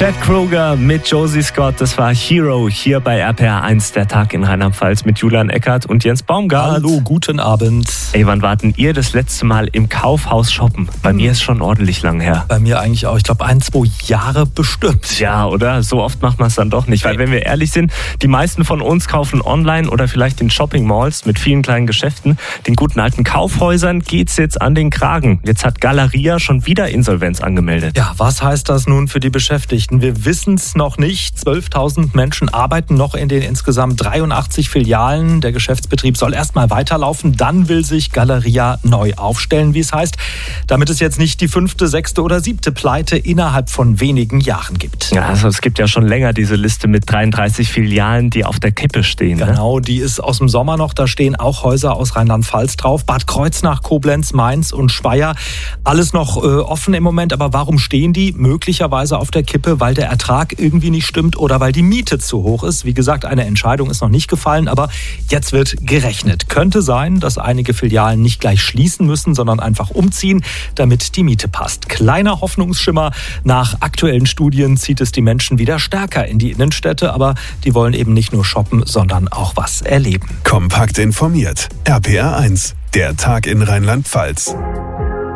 Chad Kroeger mit Josie Scott, das war Hero hier bei RPR 1, der Tag in Rheinland-Pfalz mit Julian Eckert und Jens Baumgart. Hallo, guten Abend. Ey, wann warten ihr das letzte Mal im Kaufhaus shoppen? Bei mir ist schon ordentlich lang her. Bei mir eigentlich auch, ich glaube 1-2 Jahre bestimmt. Ja, oder? So oft macht man es dann doch nicht. Weil wenn wir ehrlich sind, die meisten von uns kaufen online oder vielleicht in Shopping-Malls mit vielen kleinen Geschäften. Den guten alten Kaufhäusern geht's jetzt an den Kragen. Jetzt hat Galeria schon wieder Insolvenz angemeldet. Ja, was heißt das nun für die Beschäftigten? Wir wissen es noch nicht. 12.000 Menschen arbeiten noch in den insgesamt 83 Filialen. Der Geschäftsbetrieb soll erstmal weiterlaufen. Dann will sich Galeria neu aufstellen, wie es heißt, damit es jetzt nicht die 5., 6. oder 7. Pleite innerhalb von wenigen Jahren gibt. Ja, also es gibt ja schon länger diese Liste mit 33 Filialen, die auf der Kippe stehen. Genau, die ist aus dem Sommer noch. Da stehen auch Häuser aus Rheinland-Pfalz drauf. Bad Kreuznach, Koblenz, Mainz und Speyer. Alles noch offen im Moment. Aber warum stehen die möglicherweise auf der Kippe? Weil der Ertrag irgendwie nicht stimmt oder weil die Miete zu hoch ist. Wie gesagt, eine Entscheidung ist noch nicht gefallen, aber jetzt wird gerechnet. Könnte sein, dass einige Filialen nicht gleich schließen müssen, sondern einfach umziehen, damit die Miete passt. Kleiner Hoffnungsschimmer. Nach aktuellen Studien zieht es die Menschen wieder stärker in die Innenstädte, aber die wollen eben nicht nur shoppen, sondern auch was erleben. Kompakt informiert. RPR 1, der Tag in Rheinland-Pfalz.